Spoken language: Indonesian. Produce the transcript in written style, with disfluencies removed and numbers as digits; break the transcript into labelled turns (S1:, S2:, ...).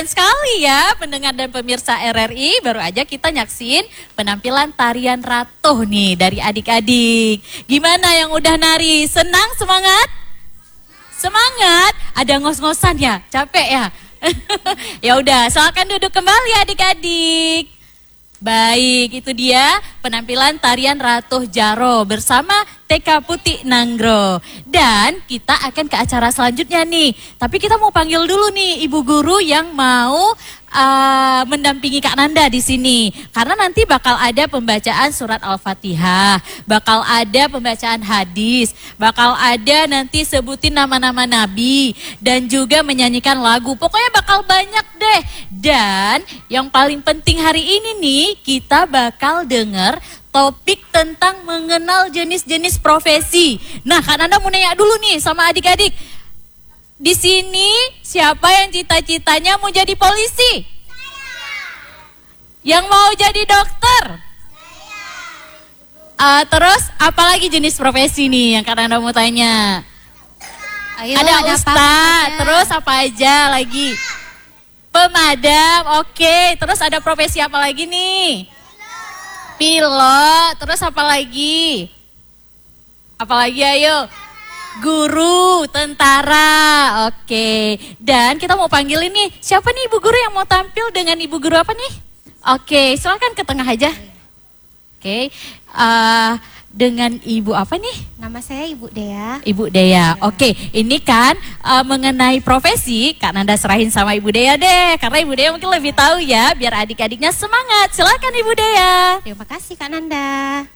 S1: keren sekali ya pendengar dan pemirsa RRI. Baru aja kita nyaksin penampilan tarian ratuh nih dari adik-adik. Gimana yang udah nari? Senang? Semangat? Semangat? Ada ngos-ngosan ya? Capek ya? Ya udah, silakan duduk kembali adik-adik. Baik, itu dia penampilan tarian Ratuh Jaro bersama TK Putih Nanggro. Dan kita akan ke acara selanjutnya nih. Tapi kita mau panggil dulu nih ibu guru yang mau mendampingi Kak Nanda di sini. Karena nanti bakal ada pembacaan surat Al-Fatihah, bakal ada pembacaan hadis, bakal ada nanti sebutin nama-nama nabi dan juga menyanyikan lagu. Pokoknya bakal banyak deh. Dan yang paling penting hari ini nih, kita bakal denger topik tentang mengenal jenis-jenis profesi. Nah, Kak Nanda mau nanya dulu nih sama adik-adik. Di sini siapa yang cita-citanya mau jadi polisi? Yang mau jadi dokter? Terus apalagi jenis profesi nih yang Kak Nanda mau tanya?
S2: Ayo,
S1: ada ustadz, terus apa aja lagi? Pemadam, oke. Terus ada profesi apa lagi nih? Pilot, terus apa lagi? Apalagi ayo? Guru, tentara, oke. Dan kita mau panggil ini, siapa nih ibu guru yang mau tampil dengan ibu guru apa nih? Oke, silakan ke tengah aja. Oke, dengan ibu apa nih?
S2: Nama saya Ibu Dea.
S1: Ibu Dea, oke. Ini kan mengenai profesi, Kak Nanda serahin sama Ibu Dea deh. Karena Ibu Dea mungkin lebih tahu ya, biar adik-adiknya semangat. Silakan Ibu Dea.
S2: Terima kasih Kak Nanda.